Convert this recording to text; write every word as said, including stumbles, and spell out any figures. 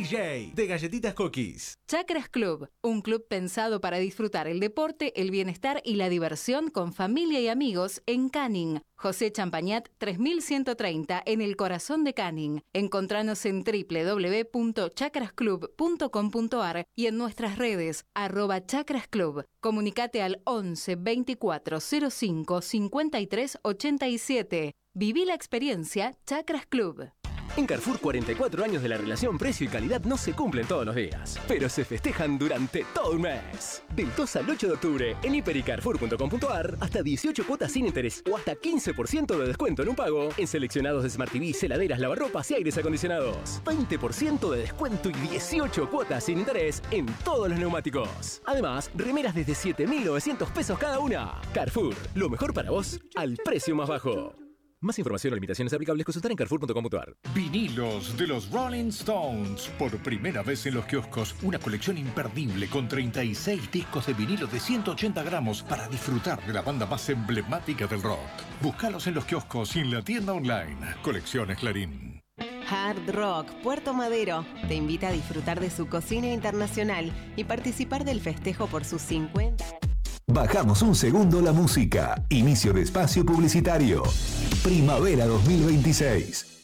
J de Galletitas Cookies. Chakras Club, un club pensado para disfrutar el deporte, el bienestar y la diversión con familia y amigos en Canning. José Champañat tres mil ciento treinta en el corazón de Canning. Encontranos en doble u doble u doble u punto chakras club punto com punto a r y en nuestras redes arroba Chakras Club. Comunicate al once veinticuatro cero cinco cincuenta y tres ochenta y siete. Viví la experiencia Chakras Club. En Carrefour, cuarenta y cuatro años de la relación precio y calidad no se cumplen todos los días, pero se festejan durante todo un mes. Del dos al ocho de octubre, en hiper y carrefour punto com punto a r, hasta dieciocho cuotas sin interés o hasta quince por ciento de descuento en un pago en seleccionados de Smart T V, heladeras, lavarropas y aires acondicionados. veinte por ciento de descuento y dieciocho cuotas sin interés en todos los neumáticos. Además, remeras desde siete mil novecientos pesos cada una. Carrefour, lo mejor para vos al precio más bajo. Más información o limitaciones aplicables consultar en carrefour punto com punto a r. Vinilos de los Rolling Stones. Por primera vez en los kioscos, una colección imperdible con treinta y seis discos de vinilo de ciento ochenta gramos para disfrutar de la banda más emblemática del rock. Búscalos en los kioscos y en la tienda online. Colecciones Clarín. Hard Rock Puerto Madero te invita a disfrutar de su cocina internacional y participar del festejo por sus cincuenta. Bajamos un segundo la música. Inicio de espacio publicitario. Primavera dos mil veintiséis.